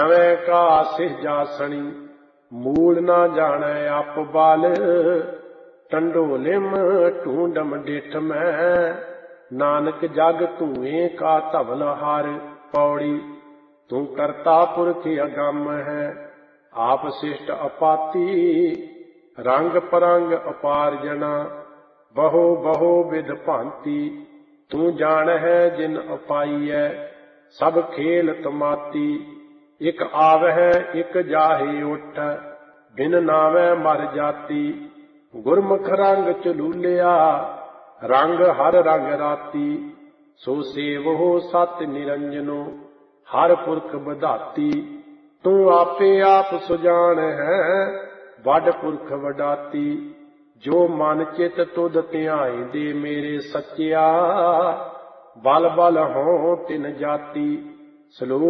ਐਵੇਂ ਕਾ ਸਿਹ ਜਾਸਣੀ ਮੂਲ ਨਾ ਜਾਣੈ ਆਪ ਬਾਲ। ਟੰਡੋਲਿਮ ਢੂੰਡਮ ਡਿਠ ਮੈਂ ਨਾਨਕ ਜਗ ਧੂਏ ਕਾ ਧਵਲ ਹਰ। ਪੌੜੀ ਤੂੰ ਕਰਤਾ ਪੁਰਖ ਅਗੰਮ ਹੈ ਆਪ ਸਿਸ਼ਟ ਅਪਾਤੀ। ਰੰਗ ਪਰੰਗ ਅਪਾਰ ਜਨਾ ਬਹੁ ਬਹੁ ਵਿਧ ਭਾਂਤੀ। ਤੂੰ ਜਾਣ ਹੈ ਜਿਨ ਅਪਾਈਐ ਸਭ ਖੇਲ ਤਮਾਤੀ। ਇਕ ਆਵਹਿ ਇਕ ਜਾਹੇ ਉਠ ਬਿਨ ਨਾਵੈ ਮਰ ਜਾਤੀ। ਗੁਰਮੁਖ ਰੰਗ ਚਲੂਲਿਆ ਰੰਗ ਹਰ ਰੰਗ ਰਾਤੀ। ਸੋ ਸੇਵਹੁ ਸਤਿ ਨਿਰੰਜਨੋ ਹਰ ਪੁਰਖ ਬਧਾਤੀ। ਤੂੰ ਆਪੇ ਆਪ ਸੁਜਾਨ ਹੈ ਵੱਡ ਪੁਰਖ ਵਡਾਤੀ। ਜੋ ਮਨ ਚਿਤ ਤੁਧ ਧਿਆਏ ਦੇ ਮੇਰੇ ਸੱਚਿਆ। ਬਲ ਬਲ ਹੋਂ ਤਿਨ ਜਾਤੀ। ਸਲੋਕ